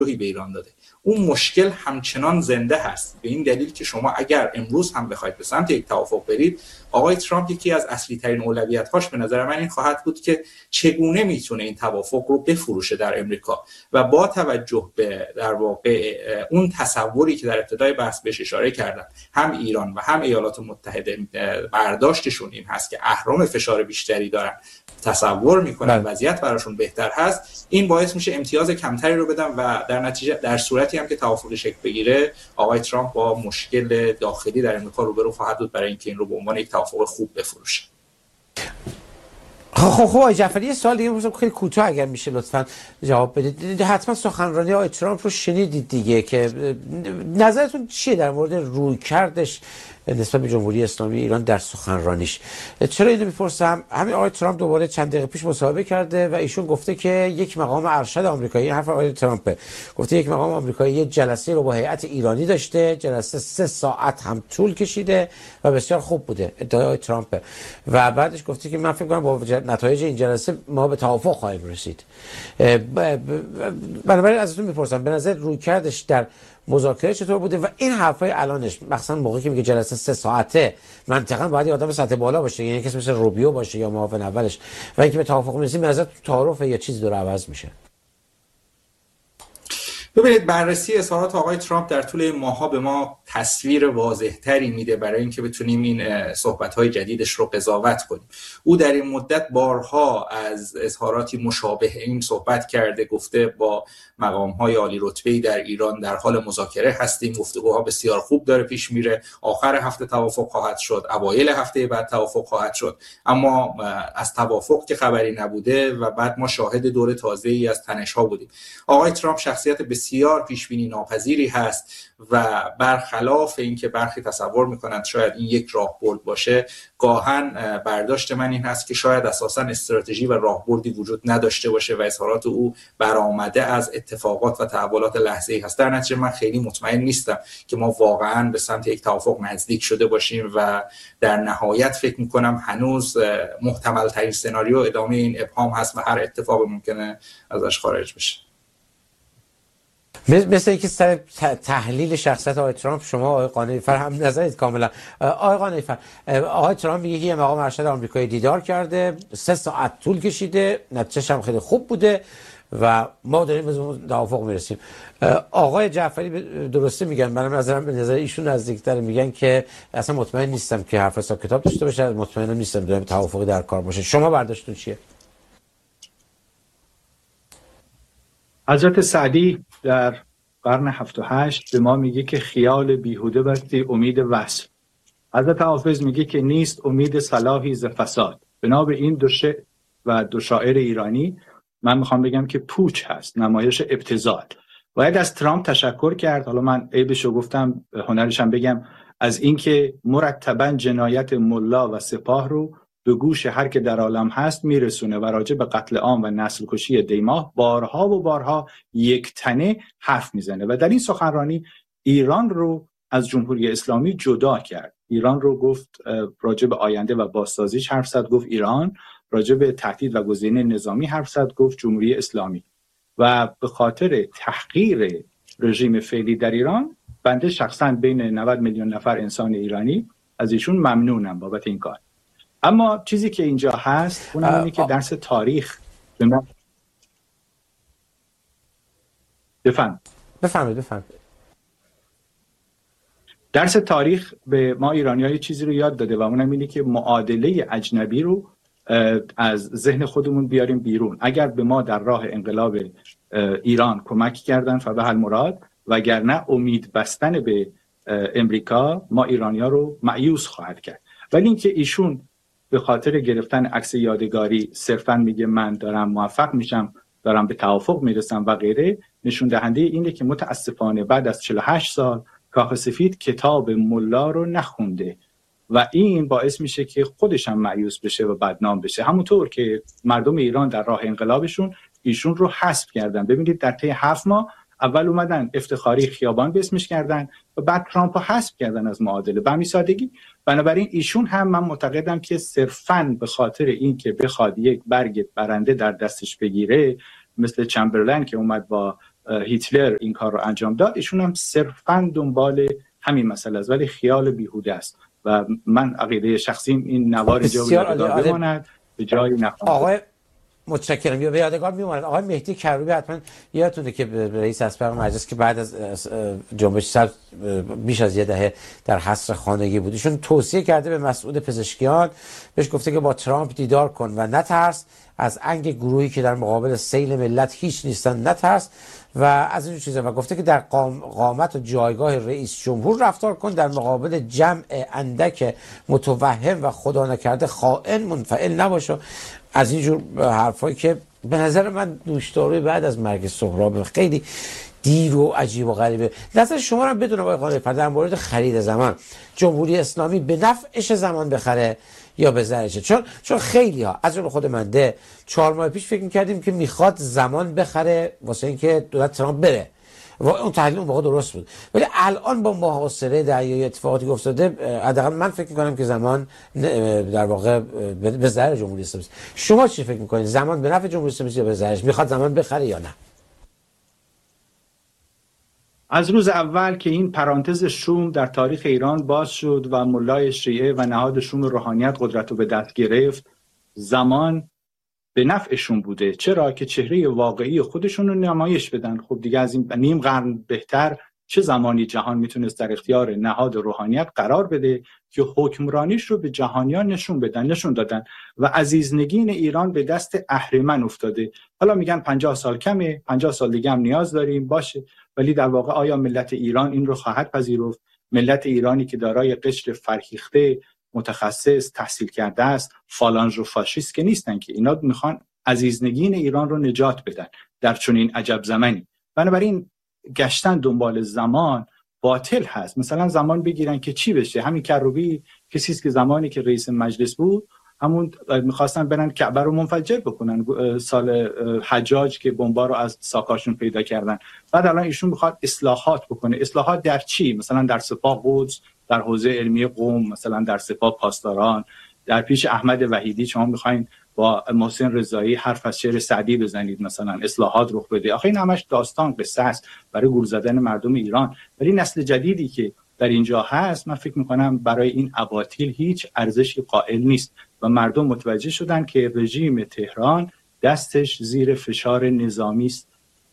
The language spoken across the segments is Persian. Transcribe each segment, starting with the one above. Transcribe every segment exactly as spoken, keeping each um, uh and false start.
به ایران داده. اون مشکل همچنان زنده هست، به این دلیل که شما اگر امروز هم بخواید به سمت یک توافق برید، آقای ترامپ یکی از اصلی ترین اولویت‌هاش به نظر من این خواهد بود که چگونه میتونه این توافق رو بفروشه در امریکا و با توجه به در واقع اون تصوری که در ابتدای بحث بهش اشاره کردم، هم ایران و هم ایالات متحده برداشتشون این هست که اهرم فشار بیشتری دارن، تصور میکنن وضعیت براشون بهتر هست، این باعث میشه امتیاز کمتری رو بدن و در نتیجه در صورتی هم که توافق شکل بگیره آقای ترامپ با مشکل داخلی در امریکا روبرو خواهد بود برای اینکه این رو به عنوان یک توافق خوب بفروشه. خب خب آقای جعفری یه سوال دیگه می‌پرسم خیلی کوتاه اگر میشه لطفاً جواب بدید. حتما سخنرانی آقای ترامپ رو شنیدید دیگه، که نظرتون چیه در مورد رویکردش نسبت به جمهوری اسلامی ایران در سخنرانیش؟ چرا اینو میپرسم؟ همین آقای ترامپ دوباره چند دقیقه پیش مصاحبه کرده و ایشون گفته که یک مقام ارشد آمریکایی، حرف آقای ترامپ گفته یک مقام آمریکایی یک جلسه رو با هیئت ایرانی داشته، جلسه سه ساعت هم طول کشیده و بسیار خوب بوده، ادعای آقای ترامپ. و بعدش گفته که من فکر کنم با نتایج این جلسه ما به توافق خواهیم رسید. بنابراین ازتون میپرسم به نظر رویکردش در مذاکره چطور بوده و این حرفای الانش، مثلا موقعی که میگه جلسه سه ساعته، منطقاً باید یه آدم سطح بالا باشه، یعنی کسی مثل روبیو باشه یا معاون اولش، و اینکه به توافق میرسیم به نظر تعارف یا چیز داره عوض میشه. ببینید، بررسی اظهارات آقای ترامپ در طول این ماه‌ها به ما تصویر واضح‌تری میده برای اینکه بتونیم این صحبت‌های جدیدش رو قضاوت کنیم. او در این مدت بارها از اظهاراتی مشابه این صحبت کرده، گفته با مقام‌های عالی رتبه‌ای در ایران در حال مذاکره هستیم، گفتگوها بسیار خوب داره پیش میره، آخر هفته توافق خواهد شد، اوایل هفته بعد توافق خواهد شد. اما از توافق که خبری نبوده و بعد ما شاهد دور تازه‌ای از تنش‌ها بودیم. آقای ترامپ شخصیت بسیار پیشبینی ناپذیری هست و برخلاف اینکه برخی تصور میکنند شاید این یک راهبرد باشه، گاهن برداشت من این هست که شاید اساساً استراتژی و راهبردی وجود نداشته باشه و اظهارات او برآمده از اتفاقات و تحولات لحظه‌ای هست. در نتیجه من خیلی مطمئن نیستم که ما واقعاً به سمت یک توافق نزدیک شده باشیم و در نهایت فکر میکنم هنوز محتمل ترین سناریو ادامه این ابهام هست و هر اتفاقی ممکنه ازش خارج بشه. مثل اینکه سر تحلیل شخصیت آقای ترامپ شما آقای قانعی‌فر هم نظرید کاملا. آقای قانعی‌فر، آقای ترامپ میگه یه مقام ارشد آمریکایی دیدار کرده، سه ساعت طول کشیده، نتیجه‌ش هم خیلی خوب بوده و ما داریم به توافق میرسیم. آقای جعفری درسته میگن، منم نظرم به نظر ایشون نزدیک‌تر، میگن که اصلا مطمئن نیستم که حرف حساب کتاب داشته باشه، مطمئنم نیستم داریم توافقی در کار باشه. شما برداشتتون چیه؟ حضرت سعدی در قرن هفت و هشت به ما میگه که خیال بیهوده بستی امید وصل. حضرت حافظ میگه که نیست امید صلاحی ز فساد. بنا به این دو شعر و دو شاعر ایرانی من میخوام بگم که پوچ هست، نمایش ابتذال. باید از ترامپ تشکر کرد، حالا من عیبشو گفتم، هنرشم بگم، از اینکه مرتباً جنایت ملا و سپاه رو به گوش هر که در عالم هست میرسونه و راجع به قتل عام و نسل کشی دیماه بارها و بارها یک تنه حرف میزنه و در این سخنرانی ایران رو از جمهوری اسلامی جدا کرد. ایران رو گفت راجع به آینده و بازسازیش حرف زد، گفت ایران، راجع به تهدید و گزینه نظامی حرف زد، گفت جمهوری اسلامی. و به خاطر تحقیر رژیم فعلی در ایران، بنده شخصا بین نود میلیون نفر انسان ایرانی از ایشون ممنونم بابت این کار. اما چیزی که اینجا هست اونم اینه که درس تاریخ به ما بفهم بفهمید بفهمید درس تاریخ به ما ایرانی‌ها چیزی رو یاد داده و اونم اینه که معادله اجنبی رو از ذهن خودمون بیاریم بیرون. اگر به ما در راه انقلاب ایران کمک کردن فبه المراد، وگرنه امید بستن به امریکا ما ایرانی‌ها رو مایوس خواهد کرد. ولی اینکه ایشون به خاطر گرفتن عکس یادگاری صرفاً میگه من دارم موفق میشم، دارم به توافق میرسم و غیره، نشون دهنده اینه که متاسفانه بعد از چهل و هشت سال کاخ سفید کتاب ملا رو نخونده و این باعث میشه که خودش هم مایوس بشه و بدنام بشه. همونطور که مردم ایران در راه انقلابشون ایشون رو حذف کردن. ببینید در طی هفت ماه اول اومدن افتخاری خیابان به اسمش کردن و بعد ترامپ رو حذف کردن از معادله به همین سادگی. بنابراین ایشون هم من معتقدم که صرفاً به خاطر این که بخواد یک برگ برنده در دستش بگیره، مثل چمبرلین که اومد با هیتلر این کار رو انجام داد، ایشون هم صرفاً دنبال همین مسئله است، ولی خیال بیهوده است و من عقیده شخصیم این نوار جا یادگار بماند به جایی نخواهد. آقای متشکرم. به یادگار میماند. آقای مهدی کروبی حتما یادتونه که رئیس اسبق مجلس که بعد از جنبش سبز بیش از یه دهه در حصر خانگی بود، ایشون توصیه کرده به مسعود پزشکیان، بهش گفته که با ترامپ دیدار کن و نترس، از انگ گروهی که در مقابل سیل ملت هیچ نیستن نترس و از این چیزا، و گفته که در قام قامت و جایگاه رئیس جمهور رفتار کن، در مقابل جمع اندک متوهم و خدا نکرده خائن منفعل نباش. از اینجور حرفایی که به نظر من نوشداروی بعد از مرگ سهراب خیلی دیر و عجیب و غریبه. نظر شما رو بدونم آقای قانع‌فر در مورد خرید زمان، جمهوری اسلامی به نفعش زمان بخره یا به ضررشه؟ چون چون خیلی ها از جمله خود من ده چهار ماه پیش فکر می‌کردیم که میخواد زمان بخره واسه اینکه دولت ترامپ بره و اون تحلیل اون موقع درست بود، ولی الان با محاصره دریایی اتفاقاتی که افتاده حداقل من فکر می‌کنم که زمان در واقع به ضرر جمهوری اسلامی است. شما چی فکر می‌کنید؟ زمان به نفع جمهوری اسلامی یا به ضررش؟ میخواد زمان بخره یا نه؟ از روز اول که این پرانتز شوم در تاریخ ایران باز شد و ملای شیعه و نهاد شوم روحانیت قدرت رو به دست گرفت، زمان به نفعشون بوده. چرا؟ که چهره واقعی خودشون رو نمایش بدن. خب دیگه از این نیم قرن بهتر چه زمانی جهان میتونست در اختیار نهاد روحانیت قرار بده که حکمرانیش رو به جهانیان نشون بدن، نشون دادن و عزیزنگین ایران به دست اهریمن افتاده. حالا میگن پنجاه سال کمه، پنجاه سال دیگه هم نیاز داریم، باشه، ولی در واقع آیا ملت ایران این رو خواهد پذیرفت؟ ملت ایرانی که دارای قشر فرهیخته، متخصص، تحصیل کرده است، فالانژ و فاشیست که نیستن، که اینا میخوان عزیزنگین ایران رو نجات بدن در چنین عجب زمانی. بنابراین گشتن دنبال زمان باطل هست. مثلا زمان بگیرن که چی بشه. همین کروبی کسی است که زمانی که رئیس مجلس بود همون میخواستن برن کعبه رو منفجر بکنن، سال حجاج که بمبا رو از ساکاشون پیدا کردن. بعد الان ایشون میخواد اصلاحات بکنه. اصلاحات در چی؟ مثلا در سپاه قدس، در حوزه علمی قم، مثلا در سپاه پاسداران، در پیش احمد وحیدی شما میخواین با محسن رضایی حرف از شعر سعدی بزنید، مثلا اصلاحات رخ بده. آخه این همش داستان قصه است برای گول زدن مردم ایران. ولی نسل جدیدی که در اینجا هست، من فکر میکنم برای این اباطیل هیچ ارزشی قائل نیست و مردم متوجه شدن که رژیم تهران دستش زیر فشار نظامی است.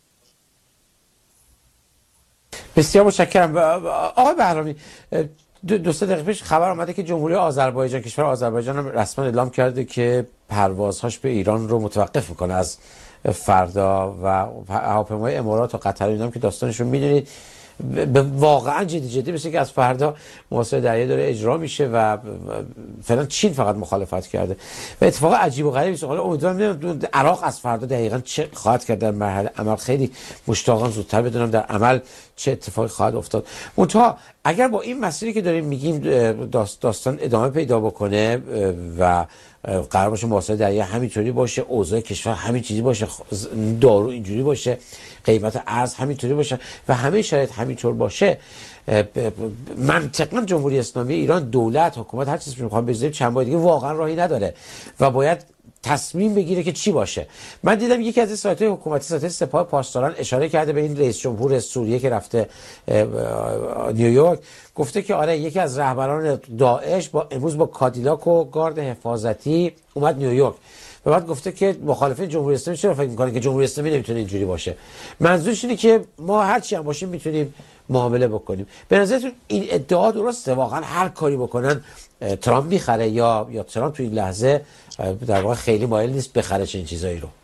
بسیار متشکرم. آقای بهرامی، دو, دو سه دقیقه پیش خبر آمده که جمهوری آذربایجان، کشور آذربایجان هم رسما اعلام کرده که پروازهاش به ایران رو متوقف میکنه از فردا و هواپیمای امارات و قطر اینا هم که داستانشون میدونید به واقعا جدی جدی مثل که از فردا محاصره دریایی داره اجرا میشه و فعلا چین فقط مخالفت کرده و اتفاق عجیب و غریبی است. حالا امیدوارم عراق از فردا دقیقاً چه خواهد کرد در مرحله عمل. خیلی مشتاقم زودتر بدونم در عمل چه اتفاقی خواهد افتاد. منتها اگر با این مسیری که داریم میگیم داستان ادامه پیدا بکنه و قرار باشه محاصره دریایی همینطوری باشه، اوضاع کشور همین چیزی باشه، دارو اینجوری باشه، قیمت ارز همینطوری باشه و همه شرایط همینطور باشه، منطقاً جمهوری اسلامی ایران، دولت، حکومت، هر چیزی که میخوام بذاریم چند ماه دیگه واقعا راهی نداره و باید تصمیم بگیره که چی باشه. من دیدم یکی از این سایت‌های حکومتی، سایت سپاه پاسداران، اشاره کرده به این رئیس جمهور سوریه که رفته نیویورک، گفته که آره یکی از رهبران داعش با امروز با کادیلاک و گارد حفاظتی اومد نیویورک و بعد گفته که مخالفین جمهوری اسلامی چرا فکر می‌کنن که جمهوری اسلامی نمیتونه اینجوری باشه. منظورش اینه که ما هر چی هم باشیم میتونیم معامله بکنیم. به نظرتون این ادعا درسته؟ واقعا هر کاری بکنن ترامپ میخره یا یا ترامپ تو این لحظه در واقع خیلی مایل نیست بخره چنین چیزایی رو؟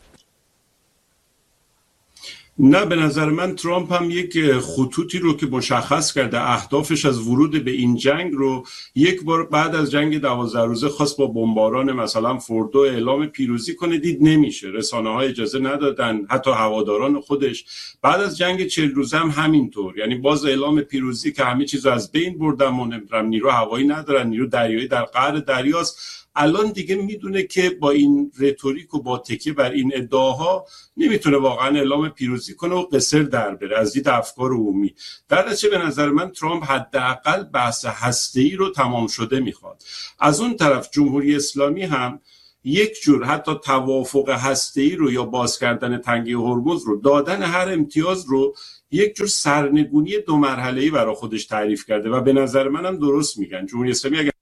نه، به نظر من ترامپ هم یک خطوطی رو که مشخص کرده، اهدافش از ورود به این جنگ رو یک بار بعد از جنگ دوازده روزه خواست با بمباران مثلا فوردو اعلام پیروزی کنه، دید نمیشه، رسانه‌ها اجازه ندادن، حتی هواداران خودش. بعد از جنگ چهل روزه هم همینطور، یعنی باز اعلام پیروزی که همه چیزو از بین بردن، نمیدونم نیرو هوایی ندارن، نیرو دریایی در قعر دریاست. الان دیگه میدونه که با این رتوریک و با تکیه بر این ادعاها نمیتونه واقعا اعلام پیروزی کنه و قصر در بره از دید افکار عمومی. در نتیجه به نظر من ترامپ حداقل بحث هسته‌ای رو تمام شده میخواد. از اون طرف جمهوری اسلامی هم یک جور حتی توافق هسته‌ای رو یا باز کردن تنگه هرمز رو، دادن هر امتیاز رو یک جور سرنگونی دو مرحله‌ای برای خودش تعریف کرده و به نظر منم درست میگن. جمهوری اسلامی اگر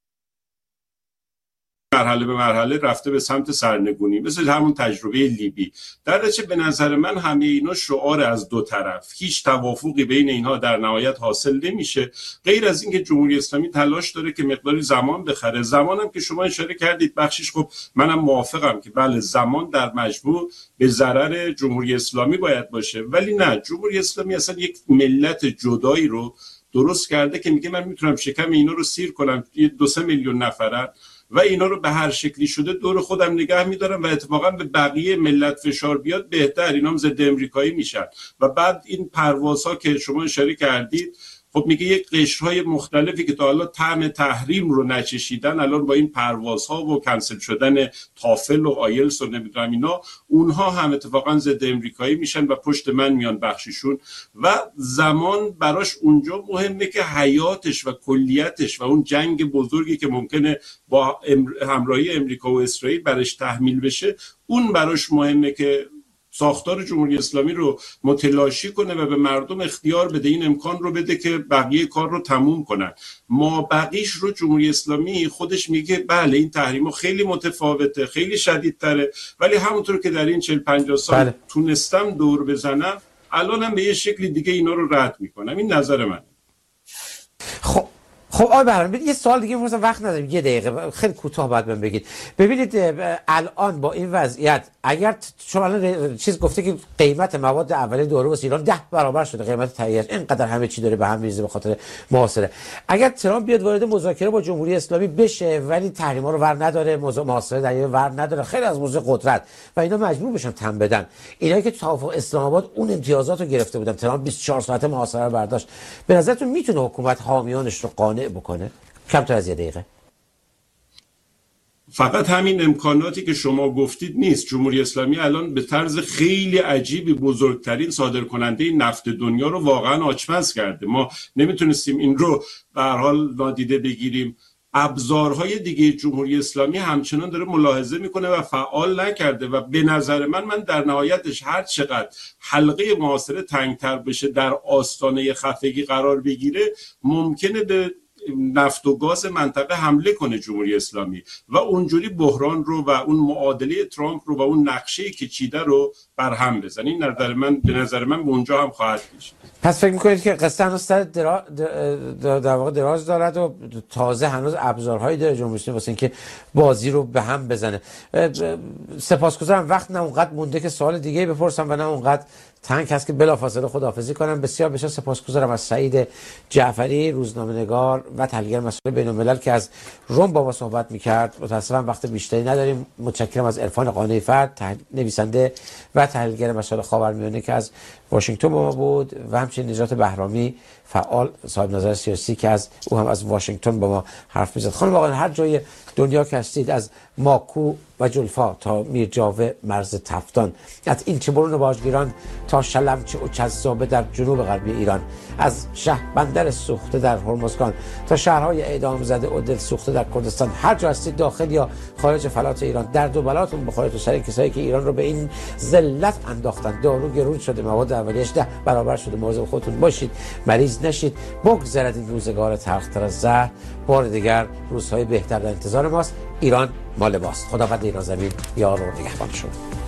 مرحله به مرحله رفته به سمت سرنگونی، مثل همون تجربه لیبی، در نتیجه به نظر من همه اینا شعار از دو طرف، هیچ توافقی بین اینها در نهایت حاصل نمیشه، غیر از اینکه جمهوری اسلامی تلاش داره که مقداری زمان بخره. زمانم که شما اشاره کردید بخشش، خب منم موافقم که بله زمان در مجموع به ضرر جمهوری اسلامی باید باشه، ولی نه، جمهوری اسلامی اصلا یک ملت جدایی رو درست کرده که میگه من میتونم شکم اینا رو سیر کنم، یه دو سه میلیون نفرن و اینا رو به هر شکلی شده دور خودم نگه میدارم و اتفاقا به بقیه ملت فشار بیاد بهتر، اینا هم ضد امریکایی میشن. و بعد این پروازها که شما اشاره کردید، خب میگه یک قشرهای مختلفی که تا حالا طعم تحریم رو نچشیدن الان با این پروازها و کنسل شدن تافل و آیلتس و نمیدونم اینا، اونها هم اتفاقا ضد امریکایی میشن و پشت من میان بخششون. و زمان براش اونجا مهمه که حیاتش و کلیتش و اون جنگ بزرگی که ممکنه با همراهی امریکا و اسرائیل برش تحمیل بشه، اون براش مهمه که ساختار جمهوری اسلامی رو متلاشی کنه و به مردم اختیار بده، این امکان رو بده که بقیه کار رو تموم کنن. ما بقیش رو جمهوری اسلامی خودش میگه بله این تحریم‌ها خیلی متفاوته، خیلی شدیدتره، ولی همونطور که در این چهل پنجاه سال بله. تونستم دور بزنم، الانم به یه شکلی دیگه اینا رو رد میکنم. این نظر من. خب خب آقای بهرام، یه سوال دیگه می‌پرسم، وقت نداریم، یه دقیقه خیلی کوتاه باید من بگید. ببینید الان با این وضعیت، اگر شما الان چیز گفته که قیمت مواد اولیه دوره واسه ایران ده برابر شده، قیمت تهیه‌اش اینقدر همه چی داره به هم میریزه به خاطر محاصره، اگر ترامپ بیاد وارد مذاکره با جمهوری اسلامی بشه ولی تحریم‌ها رو ور نداره، محاصره در ور نداره، خیلی از موضوع قدرت و اینا مجبور بشن تن بدن، اینا که توافق اسلام آباد اون امتیازات رو گرفته بودن، ترامپ بیست و چهار ساعته محاصره رو برداشت، به نظرتون میتونه حکومت حامیانش رو قانع بکنه؟ کمتر از یه دقیقه. فقط همین امکاناتی که شما گفتید نیست. جمهوری اسلامی الان به طرز خیلی عجیبی بزرگترین صادرکننده نفت دنیا رو واقعا آچمز کرده. ما نمیتونستیم این رو به هر حال نادیده بگیریم. ابزارهای دیگه جمهوری اسلامی همچنان داره ملاحظه میکنه و فعال نکرده و به نظر من من در نهایتش هر چقدر حلقه محاصره تنگتر بشه، در آستانه خفگی قرار بگیره، ممکنه به نفت و گاز منطقه حمله کنه جمهوری اسلامی و اونجوری بحران رو و اون معادله ترامپ رو و اون نقشه‌ای که چیده رو برهم بزنه. این نظر من به نظر من به اونجا هم خواهد کشید. پس فکر می‌کنید که قصه هنوز سر درا... در واقع دراز دارد و تازه هنوز ابزارهایی داره جمهوری اسلامی واسه اینکه بازی رو به هم بزنه. سپاسگزارم، وقت نه اونقدر مونده که سوال دیگه بپرسم و نه اونقدر تنگ هست که بلافاصله خداحافظی کنم. بسیار بسیار سپاسگزارم از سعید جعفری، روزنامه‌نگار و تحلیلگر مسائل بین‌الملل که از روم با ما صحبت می‌کرد. متأسفانه وقت بیشتری نداریم. متشکرم از عرفان قانعی فرد، تحل... نویسنده و تحلیلگر مسائل خاورمیانه که از واشنگتن با ما بود، و همچنین نجات بهرامی، فعال صاحب نظر سیاسی که از او هم از واشنگتن با ما حرف می‌زد. خانم آقایان، هر جای دنیا که هستید، از ماکو و جلفا تا میرجاوه مرز تفتان، از این چه برون باجگیران تا شلمچه و چذابه در جنوب غربی ایران، از شهربندر سوخته در هرمزگان تا شهرهای اعدام زده و دل سوخته در کردستان، هر جا هستید داخل یا خارج فلات ایران، درد و بلاتون بخوره تو سر کسایی که ایران رو به این ذلت انداختن. دارو گرون شده، مواد اولیه‌اش ده برابر شده. مواظب خودتون باشید، مریض نشید. بگذرد این روزگار تلختر از زهر. بار دیگر روزهای بهتر در انتظار ماست. ایران مال ماست. خداوند ایران زمین یار و نگهبان شما.